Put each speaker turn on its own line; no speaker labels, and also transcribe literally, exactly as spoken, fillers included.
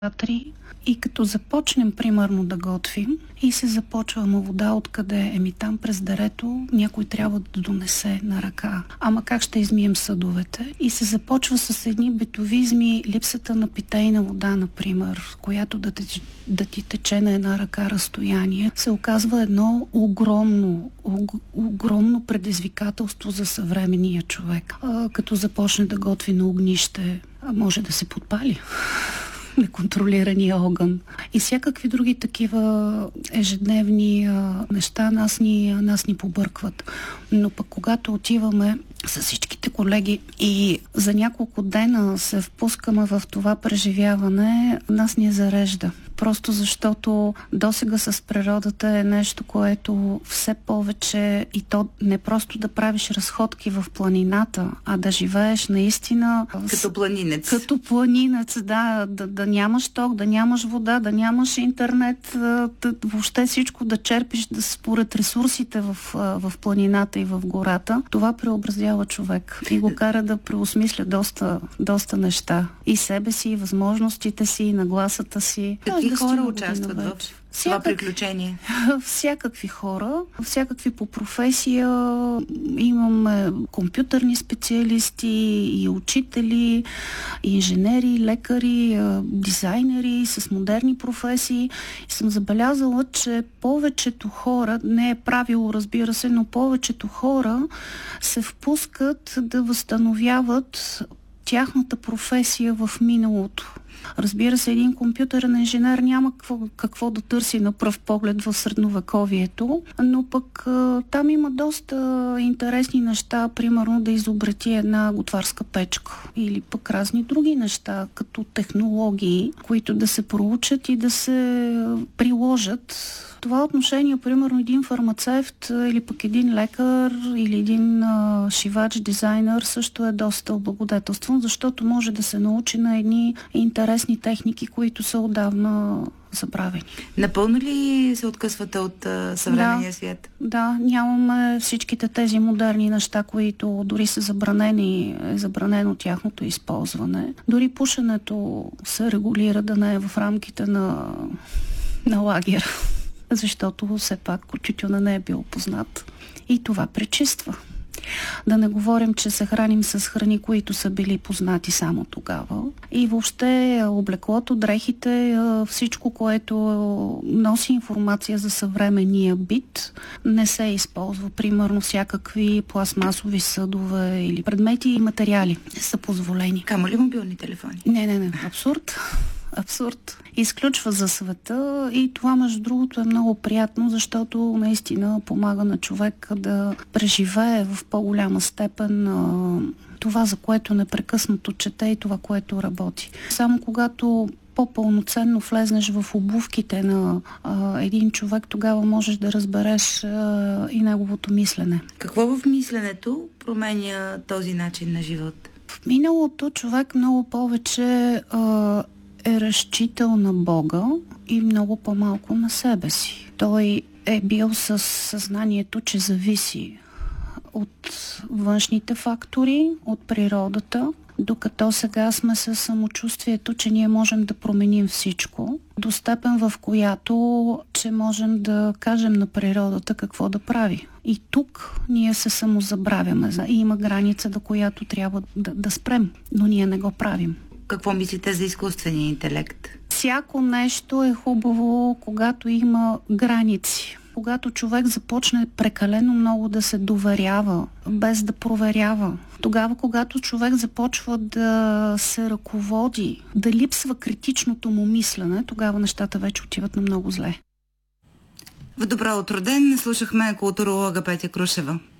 И като започнем, примерно, да готвим и се започва ама вода откъде? Еми там през дерето някой трябва да донесе на ръка. Ама как ще измием съдовете? И се започва с едни битовизми, липсата на питейна вода, например, която да, те, да ти тече на една ръка разстояние, се оказва едно огромно, огромно предизвикателство за съвременния човек. А, като започне да готви на огнище, може да се подпали неконтролирания огън. И всякакви други такива ежедневни а, неща нас ни, нас ни побъркват. Но пък когато отиваме с всичките колеги и за няколко дена се впускаме в това преживяване, нас ни зарежда. Просто защото досега с природата е нещо, което все повече, и то не просто да правиш разходки в планината, а да живееш наистина
като планинец.
Като планинец, да, да, да нямаш ток, да нямаш вода, да нямаш интернет, да, въобще всичко да черпиш да според ресурсите в, в планината и в гората. Това преобразява човек и го кара да преосмисля доста, доста неща. И себе си, и възможностите си, и нагласата си.
Какви хора участват в това приключение?
Всякакви хора, всякакви по професия. Имаме компютърни специалисти, и учители, и инженери, лекари, дизайнери с модерни професии. И съм забелязала, че повечето хора, не е правило, разбира се, но повечето хора се впускат да възстановяват тяхната професия в миналото. Разбира се, един компютърен инженер няма какво, какво да търси на пръв поглед в средновековието, но пък там има доста интересни неща, примерно да изобрети една готварска печка или пък разни други неща, като технологии, които да се проучат и да се приложат. В това отношение, примерно, един фармацевт или пък един лекар или един а, шивач, дизайнер също е доста облагодетелстван, защото може да се научи на едни интересни техники, които са отдавна забравени.
Напълно ли се откъсвате от а, съвременния
да,
свят?
Да, нямаме всичките тези модерни неща, които дори са забранени, е забранено тяхното използване. Дори пушенето се регулира да не е в рамките на, на лагер, защото все пак тютюна не е бил познат. И това пречиства. Да не говорим, че се храним с храни, които са били познати само тогава. И въобще облеклото, дрехите, всичко, което носи информация за съвременния бит, не се използва. Примерно всякакви пластмасови съдове или предмети и материали са позволени.
Камо ли мобилни телефони?
Не, не, не. Абсурд. Абсурд. Изключва за света и това, между другото, е много приятно, защото наистина помага на човек да преживее в по-голяма степен а, това, за което непрекъснато чете и това, което работи. Само когато по-пълноценно влезнеш в обувките на а, един човек, тогава можеш да разбереш а, и неговото мислене.
Какво в мисленето променя този начин на живот?
В миналото човек много повече а, е разчитал на Бога и много по-малко на себе си. Той е бил със съзнанието, че зависи от външните фактори, от природата, докато сега сме със самочувствието, че ние можем да променим всичко, до степен в която, че можем да кажем на природата какво да прави. И тук ние се самозабравяме. И има граница, до която трябва да, да спрем, но ние не го правим.
Какво мислите за изкуствения интелект?
Всяко нещо е хубаво, когато има граници. Когато човек започне прекалено много да се доверява, без да проверява. Тогава, когато човек започва да се ръководи, да липсва критичното му мислене, тогава нещата вече отиват на много зле.
В Добро утро ден слушахме културолога Петя Крушева.